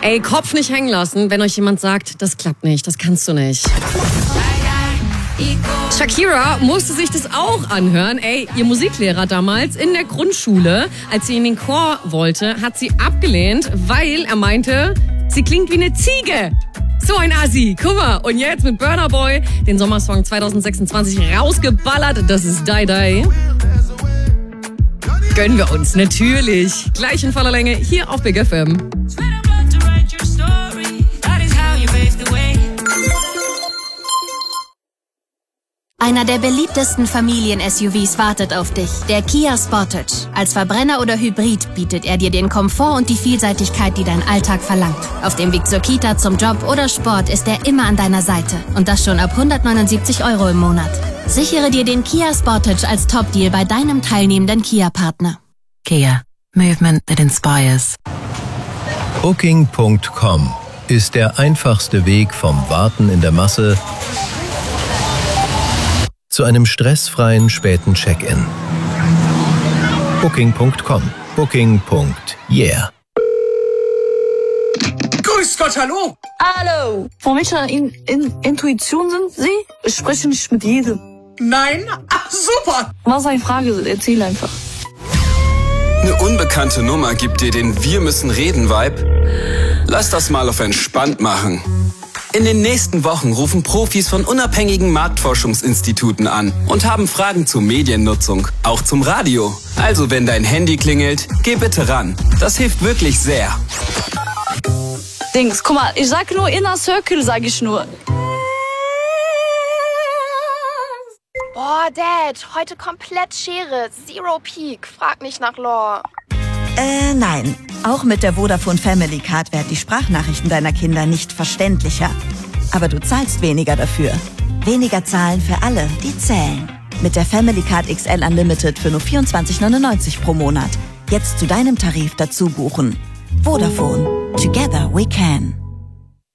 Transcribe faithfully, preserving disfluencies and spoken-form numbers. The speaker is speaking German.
Ey, Kopf nicht hängen lassen, wenn euch jemand sagt, das klappt nicht, das kannst du nicht. Shakira musste sich das auch anhören. Ey, ihr Musiklehrer damals in der Grundschule, als sie in den Chor wollte, hat sie abgelehnt, weil er meinte, sie klingt wie eine Ziege. So ein Assi. Guck mal, und jetzt mit Burna Boy den Sommersong zwanzig sechsundzwanzig rausgeballert. Das ist Die Die. Gönnen wir uns, natürlich. Gleich in voller Länge hier auf Big F M. Einer der beliebtesten Familien-S U Vs wartet auf dich, der Kia Sportage. Als Verbrenner oder Hybrid bietet er dir den Komfort und die Vielseitigkeit, die dein Alltag verlangt. Auf dem Weg zur Kita, zum Job oder Sport ist er immer an deiner Seite. Und das schon ab hundertneunundsiebzig Euro im Monat. Sichere dir den Kia Sportage als Top-Deal bei deinem teilnehmenden Kia-Partner. Kia. Movement that inspires. Booking Punkt com ist der einfachste Weg vom Warten in der Masse zu einem stressfreien späten Check-in. Booking Punkt com. Booking. Yeah. Grüß Gott, hallo! Hallo! Von welcher in, in, Intuition sind Sie? Ich spreche nicht mit jedem. Nein? Ach, super! Was eine Frage, erzähl einfach. Eine unbekannte Nummer gibt dir den Wir müssen reden Vibe. Lass das mal auf entspannt machen. In den nächsten Wochen rufen Profis von unabhängigen Marktforschungsinstituten an und haben Fragen zur Mediennutzung, auch zum Radio. Also wenn dein Handy klingelt, geh bitte ran. Das hilft wirklich sehr. Dings, guck mal, ich sag nur Inner Circle, sag ich nur. Boah, Dad, heute komplett Schere, Zero Peak, frag nicht nach Lore. Äh, nein. Auch mit der Vodafone Family Card werden die Sprachnachrichten deiner Kinder nicht verständlicher. Aber du zahlst weniger dafür. Weniger zahlen für alle, die zählen. Mit der Family Card X L Unlimited für nur vierundzwanzig neunundneunzig pro Monat. Jetzt zu deinem Tarif dazu buchen. Vodafone. Together we can.